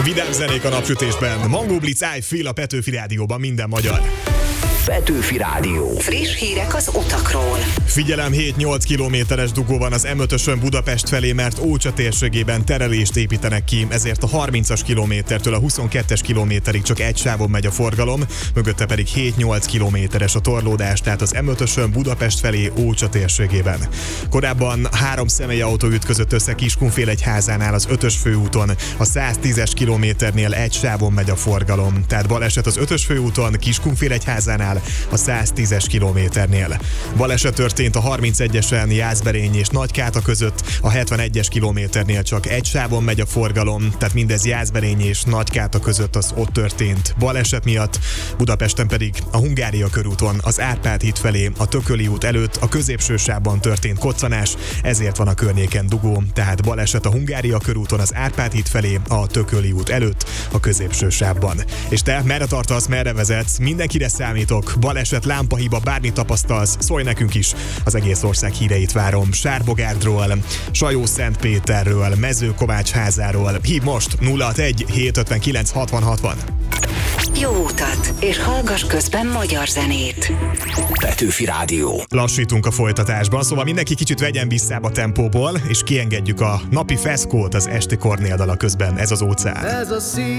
Vidám zenék a napsütésben. Mango Blitz, I Feel a Petőfi Rádióban, minden magyar. Petőfi Rádió. Friss hírek az utakról. Figyelem, 7-8 kilométeres dugó van az M5-ösön Budapest felé, mert Ócsa térségében terelést építenek ki, ezért a 30-as kilométertől a 22-es kilométerig csak egy sávon megy a forgalom, mögötte pedig 7-8 kilométeres a torlódás, tehát az M5-ösön Budapest felé Ócsa térségében. Korábban 3 személyautó ütközött össze Kiskunfélegyházánál az 5-ös főúton, a 110-es kilométernél egy sávon megy a forgalom, tehát baleset az 5-ös főúton Kiskunfélegyházánál a 110-es kilométernél. Baleset történt a 31-esen Jászberény és Nagykáta között, a 71-es kilométernél csak egy sávon megy a forgalom, tehát mindez Jászberény és Nagykáta között az ott történt baleset miatt. Budapesten pedig a Hungária körúton az Árpád híd felé a Tököli út előtt a középső sávban történt koccanás, ezért van a környéken dugó, tehát baleset a Hungária körúton az Árpád híd felé a Tököli út előtt a középső sávban. És te merre tartasz, merre vezetsz? Mindenkire számítok. Baleset, lámpahiba, bármit tapasztalsz, szólj nekünk is. Az egész ország híreit várom. Sárbogárdról, Sajó-Szentpéterről, Mezőkovácsházáról. Hív most 061 759 60 60. Jó utat, és hallgass közben magyar zenét. Petőfi Rádió. Lassítunk a folytatásban, szóval mindenki kicsit vegyen visszább a tempóból, és kiengedjük a napi feszkót az esti Kornél dala közben. Ez az óceán.